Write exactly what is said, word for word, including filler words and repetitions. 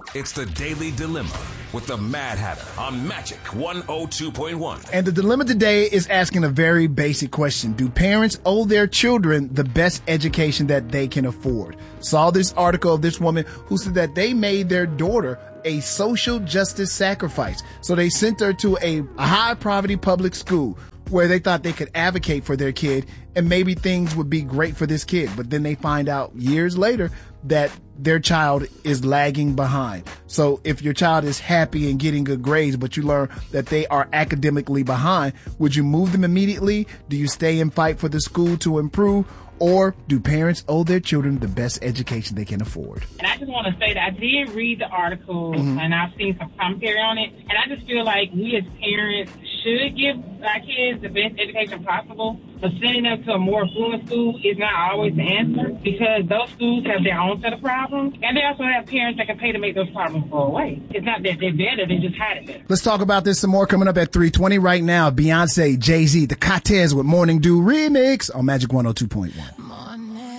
It's the Daily Dilemma with the Mad Hatter on Magic one oh two point one. And the dilemma today is asking a very basic question. Do parents owe their children the best education that they can afford? Saw this article of this woman who said that they made their daughter a social justice sacrifice. So they sent her to a, a high poverty public school where they thought they could advocate for their kid and maybe things would be great for this kid. But then they find out years later that their child is lagging behind. So if your child is happy and getting good grades, but you learn that they are academically behind, would you move them immediately? Do you stay and fight for the school to improve? Or do parents owe their children the best education they can afford? And I just want to say that I did read the article mm-hmm. and I've seen some commentary on it. And I just feel like we as parents should give our kids the best education possible. But sending them to a more affluent school is not always the answer because those schools have their own set of problems. And they also have parents that can pay to make those problems go away. It's not that they're better, they just hide it better. Let's talk about this some more coming up at three twenty right now. Beyonce, Jay-Z, the Cortez with Morning Dew remix on Magic one oh two point one.